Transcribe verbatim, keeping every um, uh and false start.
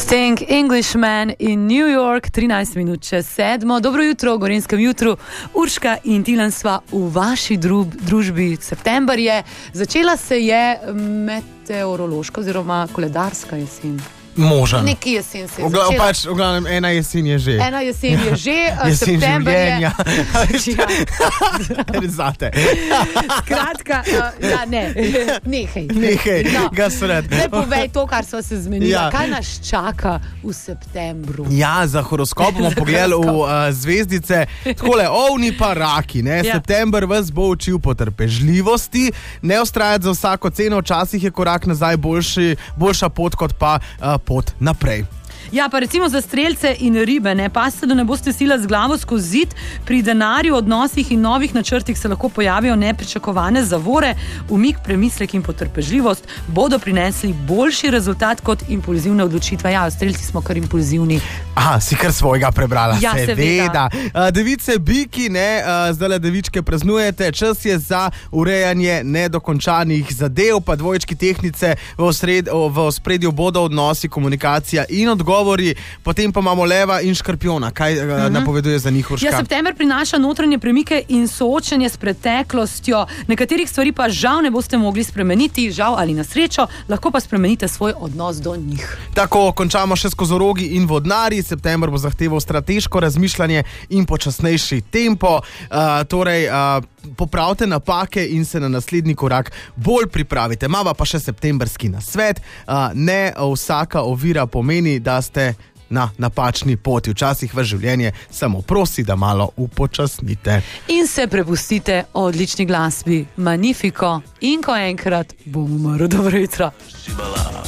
Sting, Englishman in New York, trinajst minut čez sedmo. Dobro jutro v Gorenjskem jutru. Urška in Tilen sva v vaši drub, družbi. September je, začela se je meteorološka oziroma koledarska jesen. Možen. Neki jesen se je Ogla, začela. pač, v glavnem, ena jesen je že. Ena jesen je že, Jesen september življenja. je... Zate. Skratka, uh, ja, ne, nehaj. Nehaj, No. ga sred. Ne povej to, kar sva se zmenila. Ja. Kaj nas čaka v septembru? Ja, za horoskop bomo pogledali v uh, zvezdice. Takole, ovni pa raki, ne? Ja. September vas bo učil potrpežljivosti, ne ustrajati za vsako ceno, včasih je korak nazaj boljši, boljša pot kot pa uh, pot naprej. Ja, pa recimo za strelce in ribe, ne, pazite, da ne boste sila z glavo skozi zid. Pri denarju, odnosih in novih načrtih se lahko pojavijo nepričakovane zavore. Umik, premislek in potrpežljivost bodo prinesli boljši rezultat kot impulzivne odločitve. Ja, strelci smo kar impulzivni. Aha, si kar svojega prebrala, Ja, seveda. Uh, device, biki, ne, uh, zdajle devičke praznujete, čas je za urejanje nedokončanih zadev, pa dvojčki tehnice v, osred, v ospredju bodo odnosi, komunikacija in odgovori, potem pa imamo leva in škorpijona. Kaj uh, uh-huh. napoveduje za njih Urška? Ja, september prinaša notranje premike in soočenje s preteklostjo. Nekaterih stvari pa žal ne boste mogli spremeniti, žal ali na srečo, lahko pa spremenite svoj odnos do njih. Tako, končamo še s kozorogi in vodnari. September bo zahteval strateško razmišljanje in počasnejši tempo. Uh, torej, uh, popravite napake in se na naslednji korak bolj pripravite. Mava pa še septemberski nasvet. Uh, ne vsaka ovira pomeni, da ste na napačni poti. Včasih v življenje samo prosi, da malo upočasnite. In se prepustite odlični glasbi Magnifico in ko enkrat bom umrl. Dobro jutro.